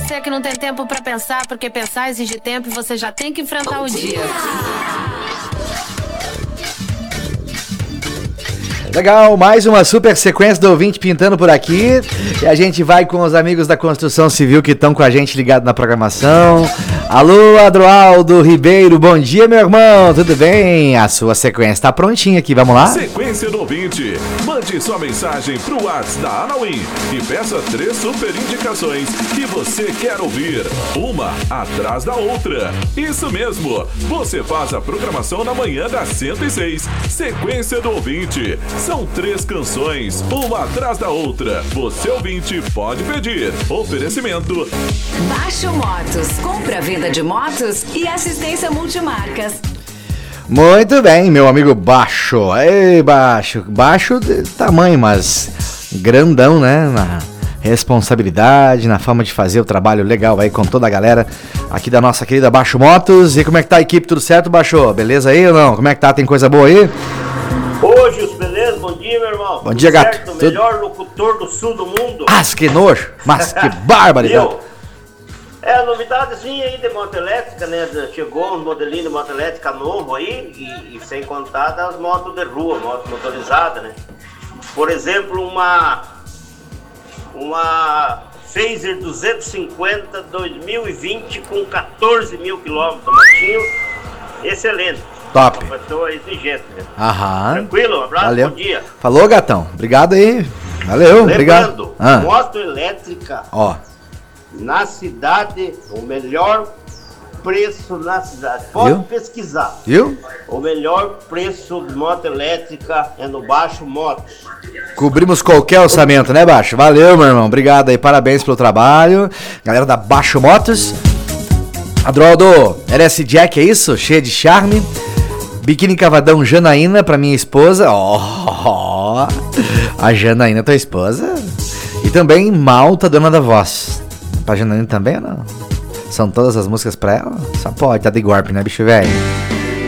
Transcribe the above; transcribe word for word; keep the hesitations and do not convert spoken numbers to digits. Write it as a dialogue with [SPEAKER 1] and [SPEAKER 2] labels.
[SPEAKER 1] você que não tem tempo pra pensar, porque pensar exige tempo e você já tem que enfrentar o dia.
[SPEAKER 2] Legal, mais uma super sequência do ouvinte pintando por aqui. E a gente vai com os amigos da construção civil que estão com a gente ligado na programação. Alô, Adroaldo Ribeiro, bom dia, meu irmão, tudo bem? A sua sequência tá prontinha aqui, vamos lá?
[SPEAKER 3] Sequência do ouvinte. Mande sua mensagem pro WhatsApp da Anauim e peça três super indicações que você quer ouvir, uma atrás da outra. Isso mesmo, você faz a programação na manhã da cento e seis. Sequência do ouvinte. São três canções, uma atrás da outra. Você ouvinte pode pedir. Oferecimento
[SPEAKER 4] Baixo Motos, compra, venda de motos e assistência multimarcas.
[SPEAKER 2] Muito bem, meu amigo Baixo. Ei, Baixo. Baixo de tamanho, mas grandão, né? Na responsabilidade, na forma de fazer o trabalho legal aí com toda a galera aqui da nossa querida Baixo Motos. E como é que tá a equipe? Tudo certo, Baixo? Beleza aí ou não? Como é que tá? Tem coisa boa aí?
[SPEAKER 5] Hoje, os beleza? Bom dia, meu irmão.
[SPEAKER 2] Bom dia, gato.
[SPEAKER 5] Certo? O melhor locutor do sul do mundo.
[SPEAKER 2] Ah, que nojo. Mas que barbaridade.
[SPEAKER 5] Viu? É, a novidadezinha aí de moto elétrica, né? Chegou um modelinho de moto elétrica novo aí, e, e sem contar das motos de rua, moto motorizada, né? Por exemplo, uma uma Phaser duzentos e cinquenta dois mil e vinte com quatorze mil quilômetros, motinho excelente.
[SPEAKER 2] Top.
[SPEAKER 5] Pessoa exigente, né?
[SPEAKER 2] Aham.
[SPEAKER 5] Tranquilo, um abraço,
[SPEAKER 2] Valeu.
[SPEAKER 5] bom dia.
[SPEAKER 2] Falou, gatão. Obrigado aí. Valeu,
[SPEAKER 5] Lembrando,
[SPEAKER 2] obrigado. Ah.
[SPEAKER 5] moto elétrica
[SPEAKER 2] Ó.
[SPEAKER 5] na cidade, o melhor preço na cidade. Pode
[SPEAKER 2] Viu?
[SPEAKER 5] pesquisar.
[SPEAKER 2] Viu?
[SPEAKER 5] O melhor preço de moto elétrica é no Baixo Motos.
[SPEAKER 2] Cobrimos qualquer orçamento, né, Baixo? Valeu, meu irmão. Obrigado aí, parabéns pelo trabalho. Galera da Baixo Motos. Adroaldo, L S Jack, é isso? Cheia de charme. Biquíni Cavadão Janaína pra minha esposa. Ó, oh, a Janaína, tua esposa. E também Malta, dona da voz. Pra Janaína também ou não? São todas as músicas pra ela? Só pode, tá de golpe, né, bicho velho?